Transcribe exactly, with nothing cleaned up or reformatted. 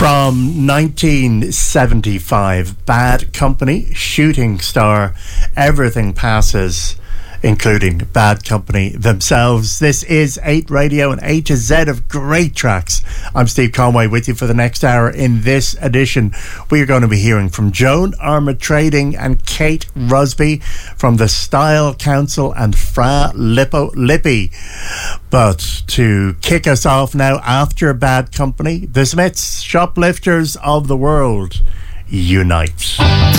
From nineteen seventy-five, Bad Company, Shooting Star, Everything Passes, including Bad Company themselves. This is eight Radio and A to Z of great tracks. I'm Steve Conway with you for the next hour. In this edition, we are going to be hearing from Joan Armatrading and Kate Rusby from the Style Council and Fra Lippo Lippi. But to kick us off now, after Bad Company, the Smiths, Shoplifters of the World, unite.